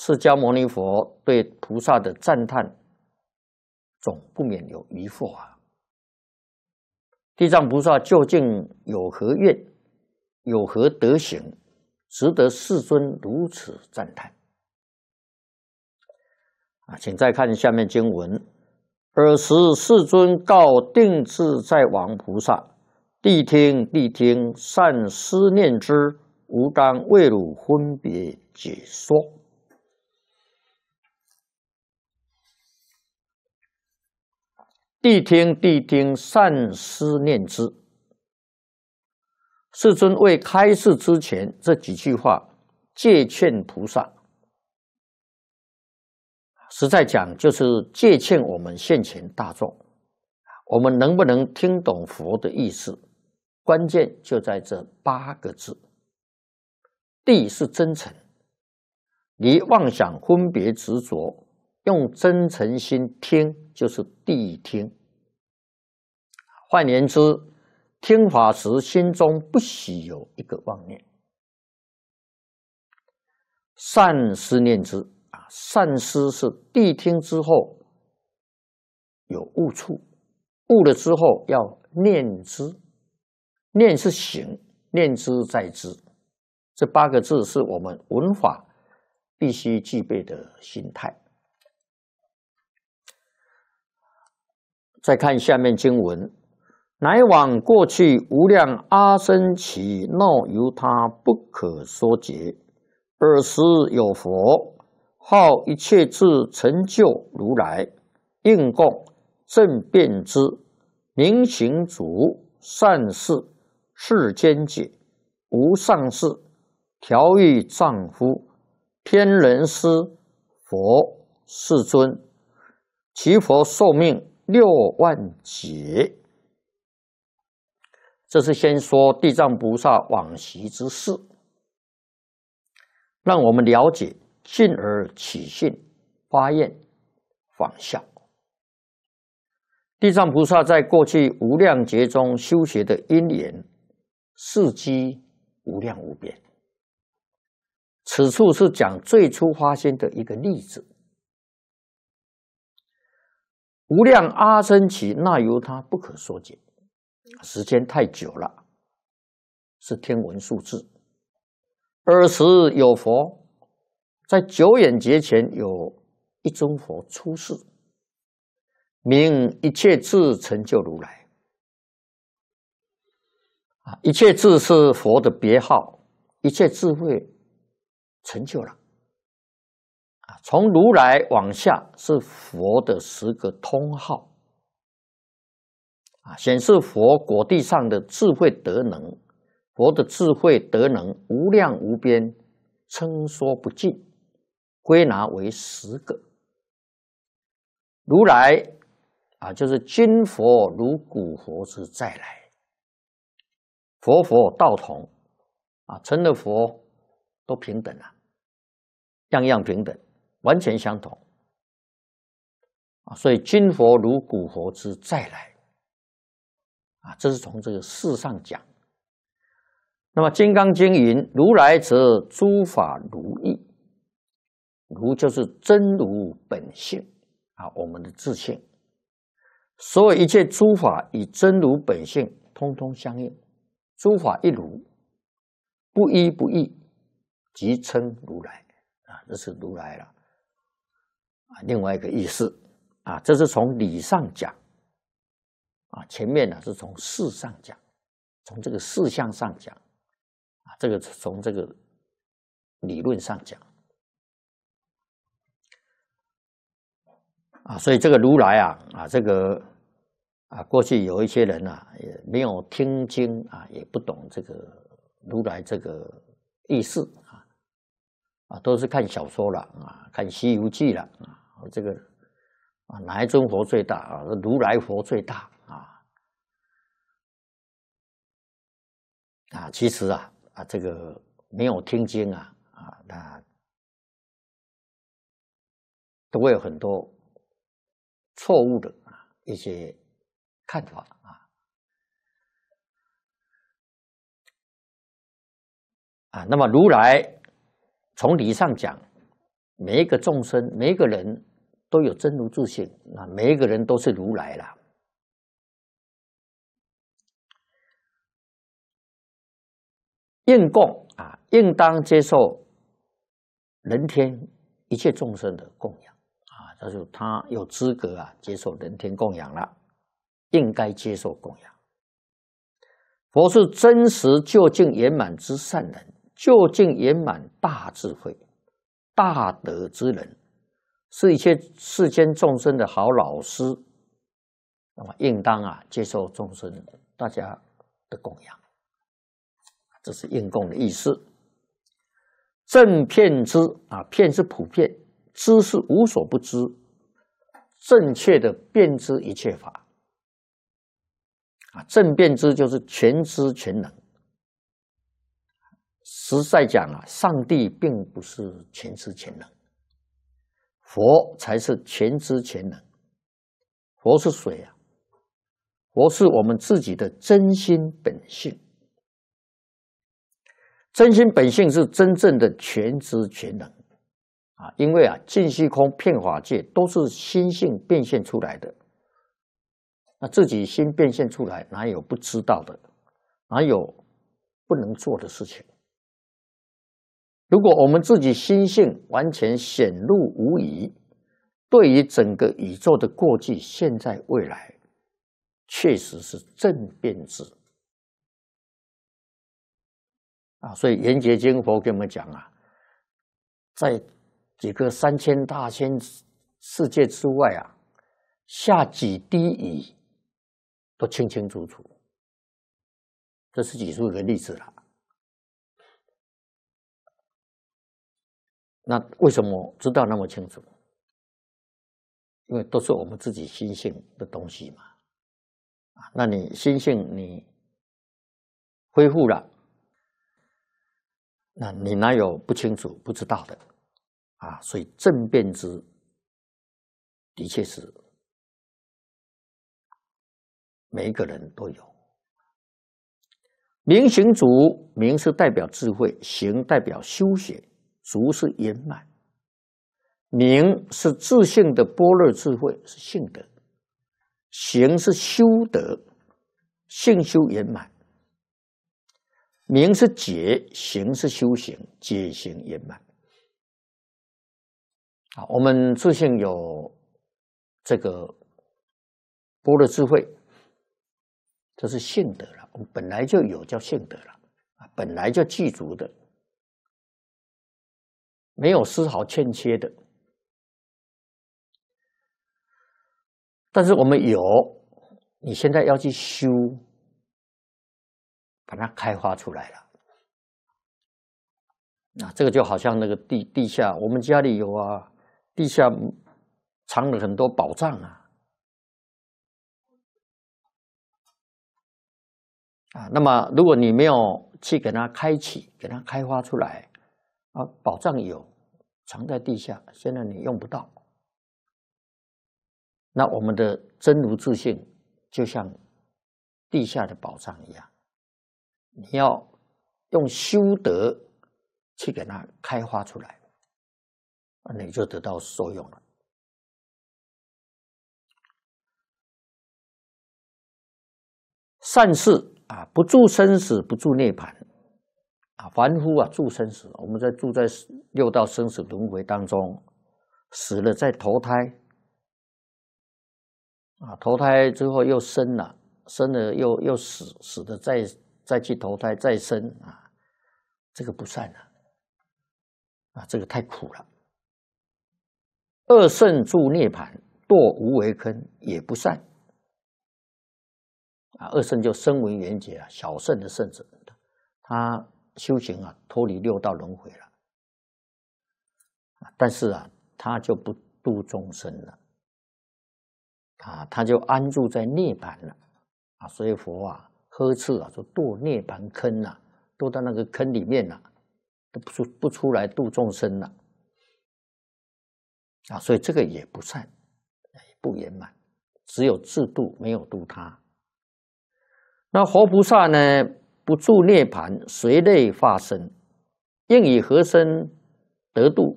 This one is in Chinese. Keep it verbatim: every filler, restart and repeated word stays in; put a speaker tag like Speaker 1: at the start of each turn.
Speaker 1: 释迦牟尼佛对菩萨的赞叹，总不免有疑惑啊。地藏菩萨究竟有何愿，有何德行，值得世尊如此赞叹？啊，请再看下面经文：尔时世尊告定自在王菩萨：谛听，谛听，善思念之，吾当为汝分别解说。谛听，谛听，善思念之。世尊未开示之前，这几句话戒劝菩萨。实在讲，就是戒劝我们现前大众，我们能不能听懂佛的意思？关键就在这八个字。谛是真诚，离妄想分别执着，用真诚心听，就是谛听。换言之，听法时心中不许有一个妄念。善思念之啊，善思是谛听之后有悟处，悟了之后要念之，念是行，念之在之。这八个字是我们闻法必须具备的心态。再看下面经文：乃往过去无量阿僧祇那由他不可说解。尔时有佛号一切智成就如来，应供正遍知，明行足，善事，世间解，无上士，调御丈夫，天人师，佛世尊。其佛寿命六万劫。这是先说地藏菩萨往昔之事，让我们了解，进而起信发愿仿效。地藏菩萨在过去无量劫中修学的因缘，事迹无量无边。此处是讲最初发心的一个例子。无量阿僧祇那由他不可说解，时间太久了，是天文数字。尔时有佛，在久远劫前有一尊佛出世，名一切智成就如来。啊，一切智是佛的别号，一切智慧成就了。啊，从如来往下是佛的十个通号。啊，显示佛果地上的智慧德能，佛的智慧德能无量无边，称说不尽，归纳为十个。如来啊，就是今佛如古佛之再来，佛佛道同啊，成了佛都平等了，样样平等，完全相同啊，所以今佛如古佛之再来。啊，这是从这个事上讲。那么《金刚经》云：“如来则诸法如意。”如就是真如本性啊，我们的自性。所有一切诸法与真如本性通通相应，诸法一如，不一不异，即称如来啊，这是如来了啊。另外一个意思啊，这是从理上讲。啊，前面呢是从事上讲，从这个事项上讲，啊，这个从这个理论上讲，啊，所以这个如来啊，啊，这个啊，过去有一些人啊，也没有听经啊，也不懂这个如来这个意思啊，啊，都是看小说了啊，看《西游记》了啊，这个啊，哪一尊佛最大啊？如来佛最大。啊，其实啊啊，这个没有听经啊啊，那都会有很多错误的啊一些看法啊啊。那么如来从理上讲每一个众生，每一个人都有真如自性，那每一个人都是如来啦。应供啊，应当接受人天一切众生的供养啊，这就他有资格啊接受人天供养了，应该接受供养。佛是真实究竟圆满之善人，究竟圆满大智慧、大德之人，是一切世间众生的好老师，那么应当啊接受众生大家的供养，这是应供的意思。正遍知啊，遍是普遍，知是无所不知，正确的遍知一切法。啊，正遍知就是全知全能。实在讲啊，上帝并不是全知全能，佛才是全知全能。佛是谁啊？佛是我们自己的真心本性。真心本性是真正的全知全能啊！因为啊，尽虚空遍法界都是心性变现出来的。那自己心变现出来，哪有不知道的？哪有不能做的事情？如果我们自己心性完全显露无疑，对于整个宇宙的过去、现在、未来，确实是正遍知啊！所以《圆觉经》佛给我们讲啊，在几个三千大千世界之外啊，下几滴雨都清清楚楚。这是举出一个例子了。那为什么知道那么清楚？因为都是我们自己心性的东西嘛。啊，那你心性你恢复了，那你哪有不清楚、不知道的啊？所以正遍知的确是每一个人都有。明行足，明是代表智慧，行代表修学，足是圆满。明是自性的般若智慧，是性德；行是修德，性修圆满。明是解，行是修行，解行圆满。啊，我们自性有这个般若智慧，这是性德了，我们本来就有，叫性德了啊，本来就具足的，没有丝毫欠缺的。但是我们有，你现在要去修，把它开发出来了。那这个就好像那个地地下，我们家里有啊，地下藏了很多宝藏啊。啊，那么如果你没有去给它开启，给它开发出来，啊，宝藏有藏在地下，现在你用不到。那我们的真如自性就像地下的宝藏一样，你要用修德去给它开发出来，你就得到受用了。善事啊，不住生死，不住涅槃啊。凡夫啊，住生死，我们在住在六道生死轮回当中，死了再投胎啊，投胎之后又生了，生了又又死，死了再再去投胎再生啊，这个不善了啊，这个太苦了。二圣住涅槃，堕无为坑，也不善。啊，二圣就声闻缘觉啊，小圣的圣者，他修行啊，脱离六道轮回了，但是啊，他就不度众生了，啊，他就安住在涅槃了，啊，所以佛啊呵斥啊，说堕涅槃坑啊，堕到那个坑里面了，啊，都不出不出来度众生了，啊，所以这个也不善，也不圆满，只有自度，没有度他。那活菩萨呢，不住涅槃，随类化身，应以何身得度？